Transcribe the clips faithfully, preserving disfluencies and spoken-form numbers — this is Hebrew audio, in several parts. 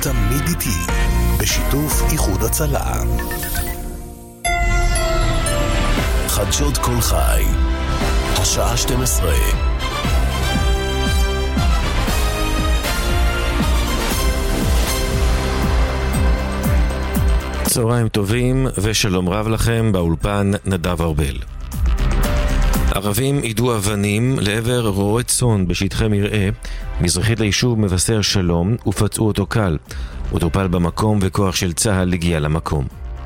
תמיד איתי, בשיתוף איחוד הצלה. חדשות כל חי, השעה שתים עשרה. צהריים טובים ושלום רב לכם, באולפן נדב ארבל. ערבים עידו אבנים לעבר רועה צאן בשטחי מרעה מזרחית ליישוב מבשר שלום ופצעו אותו קל. הוא טופל במקום וכוח של צה"ל הגיע למקום.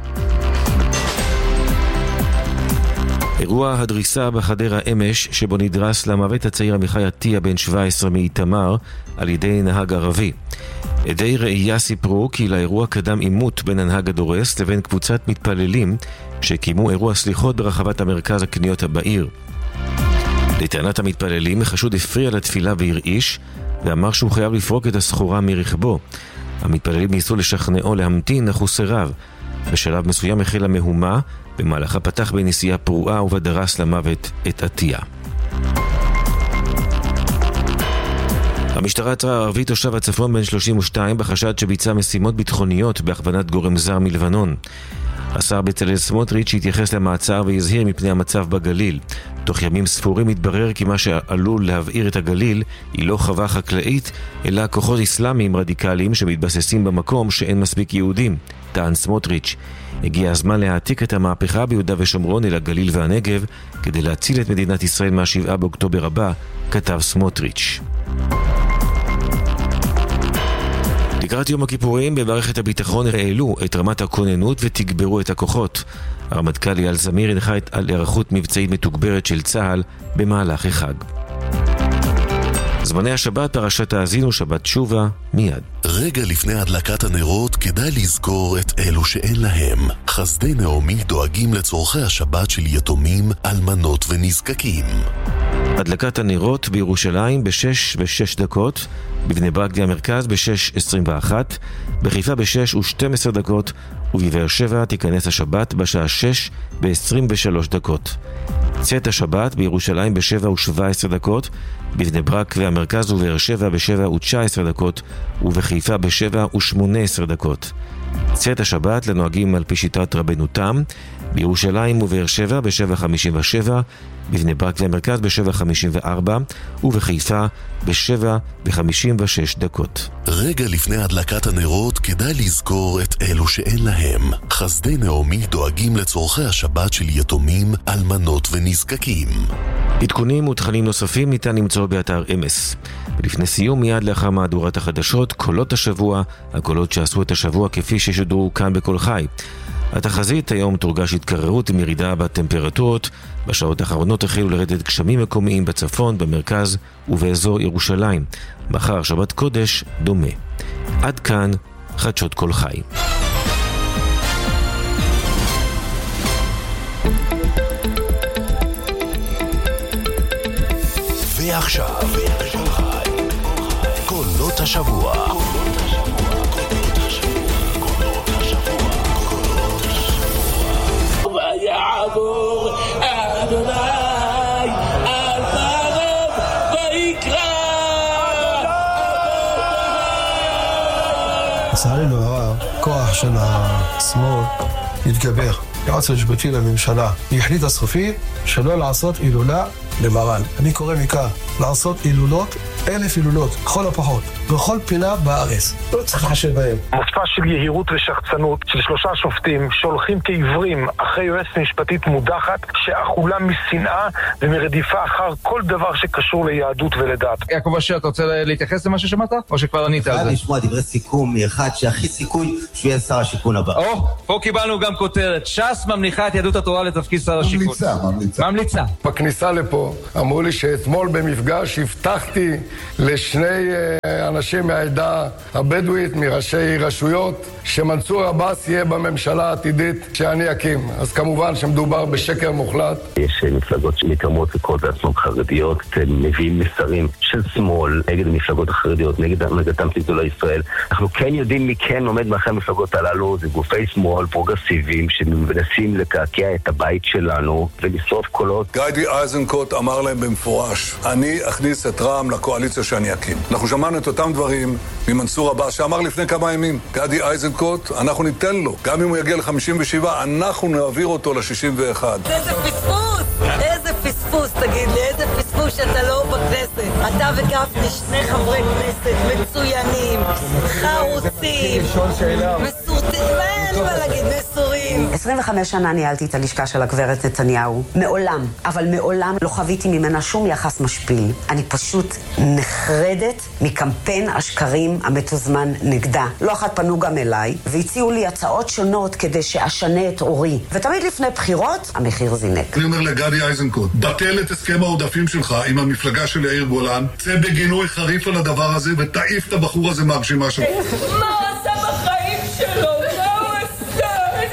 אירוע הדריסה בחדרה אמש שבו נדרס למוות הצעיר עמיחי עטיה בן שבע עשרה מאיתמר על ידי נהג ערבי. עדי ראייה סיפרו כי לאירוע קדם עימות בין הנהג הדורס לבין קבוצת מתפללים שקיימו אירוע סליחות ברחבת המרכז הקניות בעיר. לטענת המתפללים, החשוד הפריע לתפילה והרעיש ואמר שהוא חייב לפרוק את הסחורה מרכבו. המתפללים ניסו לשכנעו להמתין, אך הוא סירב. בשלב מסוים החלה מהומה, במהלכה פתח בנסיעה פרועה ובדרס למוות את עטיה. המשטרה עצרה ערבי תושב הצפון בן שלושים ושתיים בחשד שביצע משימות ביטחוניות בהכוונת גורם זר מלבנון. השר בצלאל סמוטריץ' התייחס למעצר והזהיר מפני המצב בגליל. תוך ימים ספורים התברר כי מה שעלול להבעיר את הגליל היא לא חווה חקלאית, אלא כוחות אסלאמיים רדיקליים שמתבססים במקום שאין מספיק יהודים, טען סמוטריץ'. הגיע הזמן להעתיק את המהפכה ביהודה ושומרון אל הגליל והנגב כדי להציל את מדינת ישראל מהשבעה באוקטובר הבא, כתב סמוטריץ'. לקראת יום הכיפורים במערכת הביטחון העלו את רמת הכוננות ותגברו את הכוחות. הרמטכ"ל אייל זמיר הנחה על היערכות מבצעית מתוגברת של צה"ל במהלך החג. זמני השבת, פרשת האזינו, שבת תשובה, מיד. רגע לפני הדלקת הנרות כדאי לזכור את אלו שאין להם. חסדי נעמי דואגים לצורכי השבת של יתומים, אלמנות ונזקקים. הדלקת הנרות בירושלים בשש ושש דקות, בבני ברק והמרכז בשש עשרים ואחת, בחיפה בשש ושתים עשרה דקות, ובבאר שבע תיכנס השבת בשעה שש ועשרים ושלוש דקות. צאת השבת בירושלים בשבע ושבע עשרה דקות, בבני ברק והמרכז ובאר שבע בשבע ותשע עשרה דקות, ובחיפה בשבע ושמונה עשרה דקות. צאת השבת לנוהגים על פי שיטת רבנו תם, בירושלים ובאר שבע בשבע חמישים ושבע, בבני ברק והמרכז בשבע חמישים וארבע, ובחיפה בשבע וחמישים ושש דקות. רגע לפני הדלקת הנרות כדאי לזכור את אלו שאין להם. חסדי נעמי דואגים לצורכי השבת של יתומים, אלמנות ונזקקים. עדכונים ותכנים נוספים ניתן למצוא באתר אמס. ולפני סיום, מיד לאחר מהדורת החדשות, קולות השבוע, הקולות שעשו את השבוע כפי ששודרו כאן בכל חי. התחזית היום תורגש התקררות עם ירידה בטמפרטורות. בשעות האחרונות החלו לרדת גשמים מקומיים בצפון, במרכז ובאזור ירושלים. מחר שבת קודש דומה. עד כאן חדשות כל חי. ועכשיו קולות השבוע. ויעבור אדוני על פניו ויקרא. לצערנו הרב, כוח של השמאל התגבר. היועץ המשפטי לממשלה החליט הסופית שלא לעשות הילולה למרן. אני קורא מכאן לעשות הילולות, אלף הילולות, כל הפחות, בכל פינה בארץ. לא צריך לחשב בהם. מופע של יהירות ושחצנות של שלושה שופטים שהולכים כעברים אחרי יועצת משפטית מודחת שאכולה משנאה ומרדיפה אחר כל דבר שקשור ליהדות ולדת. יעקב אשר, אתה רוצה להתייחס למה ששמעת? או שכבר ענית על זה? חייב לשמוע דברי סיכום מאחד שהכי סיכוי שהוא יהיה שר השיכון הבא. או, פה קיבלנו גם כותרת. ש"ס ממליכה את יהדות התורה לתפקיד שר השיכון. ממליצה, ממליצה. ממליצה. בכניסה לפה אמרו לי שאתמול במפגש הבטחתי לשני אנשים מהעדה הבדואית, מראשי רשויות, שמנסור עבאס יהיה בממשלה העתידית שאני אקים. אז כמובן שמדובר בשקר מוחלט. יש מפלגות שמתאמות לקרוא לעצמם חרדיות, מביאים מסרים של שמאל נגד המפלגות החרדיות, נגד הנהגתם של גדולי ישראל. אנחנו כן יודעים מי כן עומד מאחורי המפלגות הללו, זה גופי שמאל פרוגרסיביים שמנסים לקעקע את הבית שלנו ולשרוף קולות. גדי איזנקוט אמר להם במפורש, אני אכניס את רע"מ לקואליציה שאני אקים. אנחנו שמענו את אותם אותם דברים ממנסור עבאס, שאמר לפני כמה ימים, גדי איזנקוט, אנחנו ניתן לו, גם אם הוא יגיע ל-חמישים ושבע, אנחנו נעביר אותו ל-שישים ואחת. איזה פספוס! איזה פספוס, תגיד לי, איזה פספוס שאתה לא בכנסת. אתה וגפני, שני חברי כנסת מצוינים, חרוצים, מסורתיים, מה אין מה להגיד, מסורים. עשרים וחמש שנה ניהלתי את הלשכה של הגברת נתניהו. מעולם, אבל מעולם לא חוויתי ממנה שום יחס משפיל. אני פשוט נחרדת מקמפיין השקרים המתוזמן נגדה. לא אחת פנו גם אליי, והציעו לי הצעות שונות כדי שאשנה את אורי. ותמיד לפני בחירות, המחיר זינק. אני אומר לגדי איזנקוט, בטל את הסכם העודפים שלך עם המפלגה של יאיר גולן, צא בגינוי חריף על הדבר הזה ותעיף את הבחור הזה מהרשימה שלך. מה הוא עשה בחיים שלו? מה הוא עשה?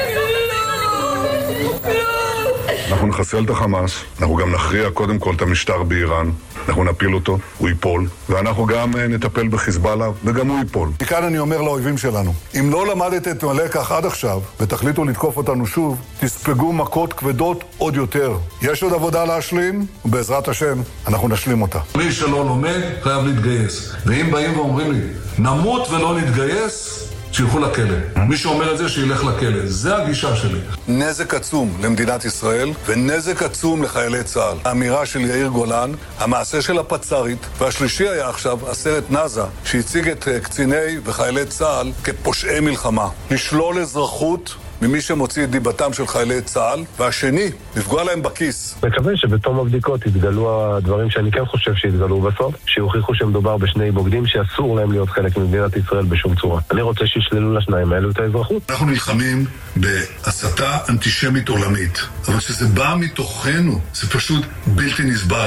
אנחנו נחסל את החמאס, אנחנו גם נכריע קודם כל את המשטר באיראן, אנחנו נפיל אותו, הוא ייפול, ואנחנו גם נטפל בחיזבאללה, וגם הוא ייפול. מכאן אני אומר לאויבים שלנו, אם לא למדת את הלקח עד עכשיו, ותחליטו לתקוף אותנו שוב, תספגו מכות כבדות עוד יותר. יש עוד עבודה להשלים, ובעזרת השם, אנחנו נשלים אותה. מי שלא לומד, חייב להתגייס. ואם באים ואומרים לי, נמות ולא נתגייס, שילכו לכלא. מי שאומר את זה, שילך לכלא. זה הגישה שלי. נזק עצום למדינת ישראל, ונזק עצום לחיילי צה"ל. האמירה של יאיר גולן, המעשה של הפצ"רית, והשלישי היה עכשיו הסרט נאזה, שהציג את קציני וחיילי צה"ל כפושעי מלחמה. לשלול אזרחות ממי שמוציא את דיבתם של חיילי צה"ל, והשני, לפגוע להם בכיס. מקווה שבתום הבדיקות יתגלו הדברים שאני כן חושב שיתגלו בסוף, שיוכיחו שמדובר בשני בוגדים שאסור להם להיות חלק ממדינת ישראל בשום צורה. אני רוצה שישללו לשניים האלו את האזרחות. אנחנו נלחמים בהסתה אנטישמית עולמית, אבל כשזה בא מתוכנו, זה פשוט בלתי נסבל.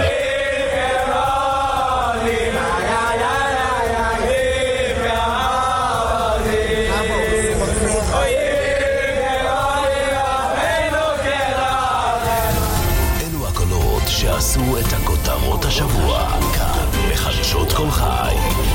שעשו את הכותרות השבוע כאן בחדשות כל חי.